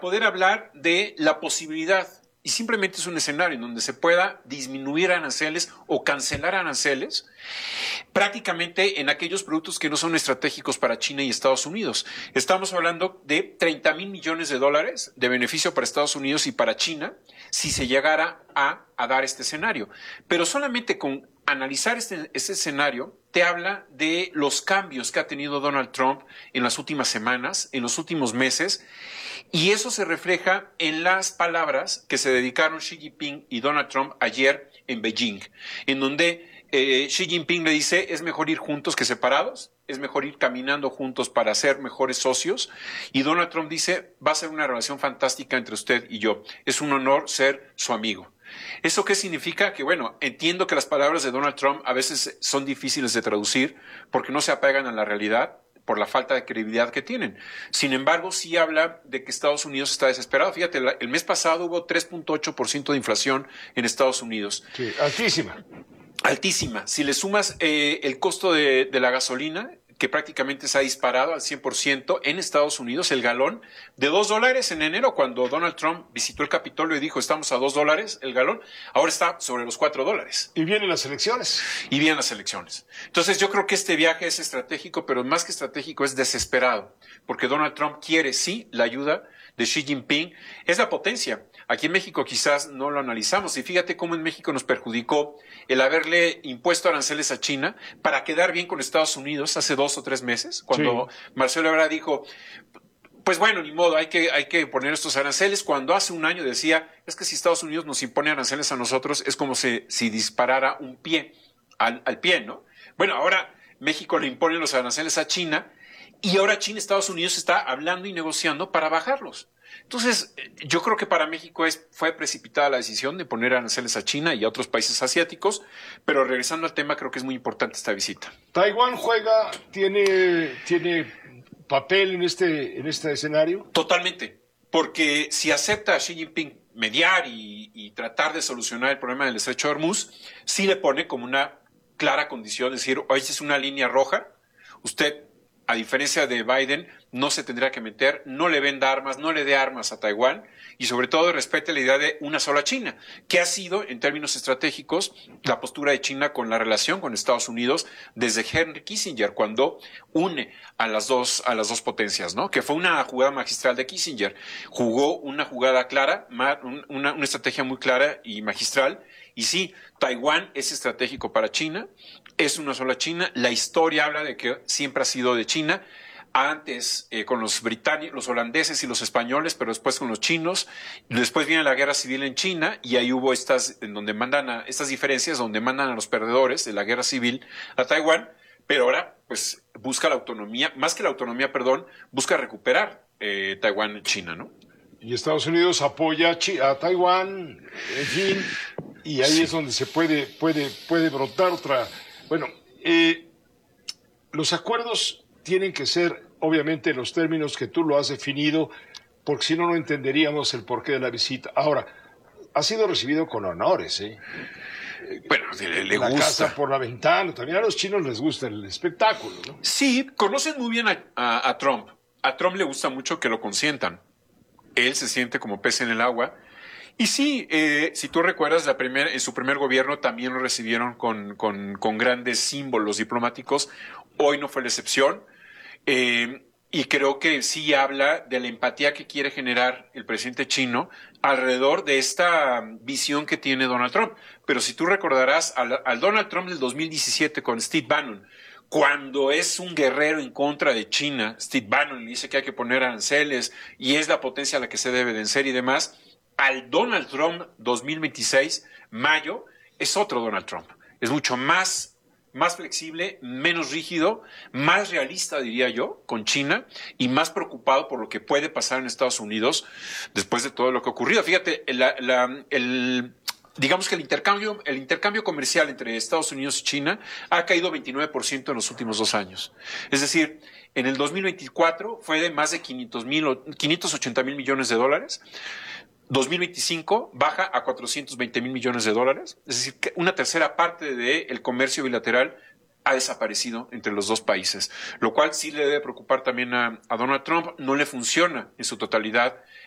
poder hablar de la posibilidad, y simplemente es un escenario en donde se pueda disminuir aranceles o cancelar aranceles prácticamente en aquellos productos que no son estratégicos para China y Estados Unidos. Estamos hablando de 30,000 millones de dólares de beneficio para Estados Unidos y para China si se llegara a dar este escenario. Pero solamente con analizar este escenario te habla de los cambios que ha tenido Donald Trump en las últimas semanas, en los últimos meses, y eso se refleja en las palabras que se dedicaron Xi Jinping y Donald Trump ayer en Beijing, en donde Xi Jinping le dice, es mejor ir juntos que separados, es mejor ir caminando juntos para ser mejores socios, y Donald Trump dice, va a ser una relación fantástica entre usted y yo, es un honor ser su amigo. ¿Eso qué significa? Que bueno, entiendo que las palabras de Donald Trump a veces son difíciles de traducir porque no se apegan a la realidad por la falta de credibilidad que tienen. Sin embargo, sí habla de que Estados Unidos está desesperado. Fíjate, el mes pasado hubo 3.8% de inflación en Estados Unidos. Sí, altísima. Altísima. Si le sumas el costo de la gasolina, que prácticamente se ha disparado al 100% en Estados Unidos, el galón de $2 en enero, cuando Donald Trump visitó el Capitolio y dijo estamos a $2 el galón, ahora está sobre los $4. Y vienen las elecciones. Y vienen las elecciones. Entonces yo creo que este viaje es estratégico, pero más que estratégico es desesperado, porque Donald Trump quiere, sí, la ayuda de Xi Jinping, es la potencia. Aquí en México quizás no lo analizamos, y fíjate cómo en México nos perjudicó el haberle impuesto aranceles a China para quedar bien con Estados Unidos hace 2 o 3 meses, cuando sí. Marcelo Ebrard dijo, pues bueno, ni modo, hay que poner estos aranceles, cuando hace un año decía, es que si Estados Unidos nos impone aranceles a nosotros, es como si disparara un pie al pie, ¿no? Bueno, ahora México le impone los aranceles a China, y ahora China y Estados Unidos está hablando y negociando para bajarlos. Entonces, yo creo que para México fue precipitada la decisión de poner aranceles a China y a otros países asiáticos, pero regresando al tema, creo que es muy importante esta visita. ¿Taiwán tiene papel en este escenario? Totalmente, porque si acepta a Xi Jinping mediar y tratar de solucionar el problema del estrecho de Hormuz, sí le pone como una clara condición, es decir, esta es una línea roja, usted, a diferencia de Biden, no se tendrá que meter, no le venda armas, no le dé armas a Taiwán y sobre todo respete la idea de una sola China, que ha sido, en términos estratégicos, la postura de China con la relación con Estados Unidos desde Henry Kissinger, cuando une a las dos potencias, ¿no? Que fue una jugada magistral de Kissinger. Jugó una jugada clara, una estrategia muy clara y magistral. Y sí, Taiwán es estratégico para China, es una sola China. La historia habla de que siempre ha sido de China, antes con los británicos, los holandeses y los españoles, pero después con los chinos. Después viene la guerra civil en China y ahí hubo estas diferencias donde mandan a los perdedores de la guerra civil a Taiwán, pero ahora pues busca la autonomía, más que la autonomía, busca recuperar Taiwán en China, ¿no? Y Estados Unidos apoya a Taiwán, en fin, y ahí es donde se puede brotar otra. Bueno, los acuerdos tienen que ser, obviamente, en los términos que tú lo has definido, porque si no, no entenderíamos el porqué de la visita. Ahora, ha sido recibido con honores, ¿eh? Bueno, le la gusta. Casa por la ventana, también a los chinos les gusta el espectáculo, ¿no? Sí, conocen muy bien a Trump. A Trump le gusta mucho que lo consientan. Él se siente como pez en el agua. Y sí, si tú recuerdas, en su primer gobierno también lo recibieron con grandes símbolos diplomáticos. Hoy no fue la excepción. Y creo que sí habla de la empatía que quiere generar el presidente chino alrededor de esta visión que tiene Donald Trump. Pero si tú recordarás al Donald Trump del 2017 con Steve Bannon, cuando es un guerrero en contra de China, Steve Bannon le dice que hay que poner aranceles y es la potencia a la que se debe vencer y demás, al Donald Trump 2026, mayo, es otro Donald Trump. Es mucho más flexible, menos rígido, más realista, diría yo, con China y más preocupado por lo que puede pasar en Estados Unidos después de todo lo que ha ocurrido. Fíjate, digamos que el intercambio comercial entre Estados Unidos y China ha caído 29% en los últimos 2 años. Es decir, en el 2024 fue de más de 580 mil millones de dólares. 2025 baja a 420 mil millones de dólares. Es decir, que una tercera parte del comercio bilateral ha desaparecido entre los dos países, lo cual sí le debe preocupar también a Donald Trump. No le funciona en su totalidad